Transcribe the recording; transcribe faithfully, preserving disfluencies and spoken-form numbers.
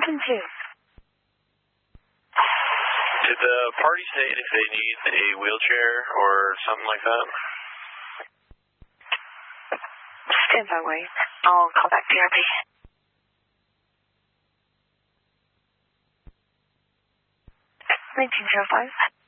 Lincoln two. Did the party state if they need a wheelchair or something like that? Stand by, Wayne. I'll call back P R P. nineteen oh five.